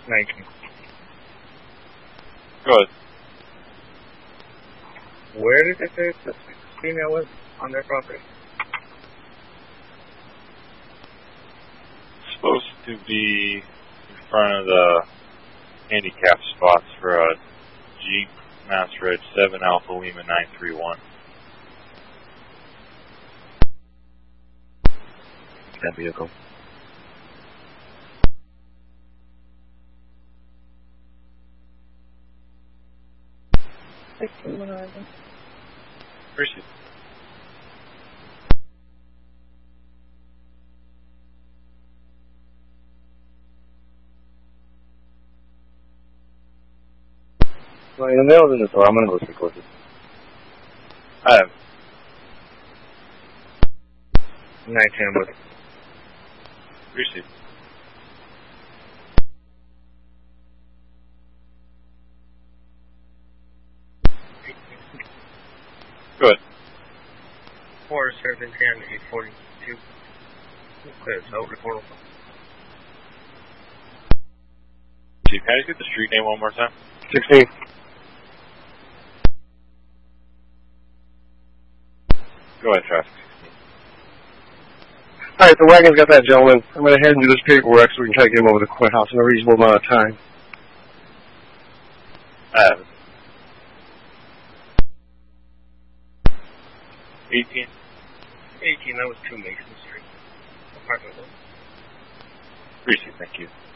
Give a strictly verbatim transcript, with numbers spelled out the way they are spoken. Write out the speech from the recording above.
nineteen. Go ahead. Where did they say the female was on their property? Supposed to be in front of the handicap spots for a Jeep Mass Red seven Alpha Lima nine three one. That vehicle. sixteen one eleven. Appreciate it. Well, the mail's in the store. I'm going to go speak with it. I have. nineteen, I'm with it. Appreciate it. Good. Four seven ten eight forty two. Clear, so report. Chief, can I just get the street name one more time? sixteen. Go ahead, traffic. All right, the wagon's got that gentleman. I'm going to head and do this paperwork so we can try to get him over to the courthouse in a reasonable amount of time. I have it. eighteen. eighteen, that was two Mason Street. Apartment one. Appreciate it, thank you.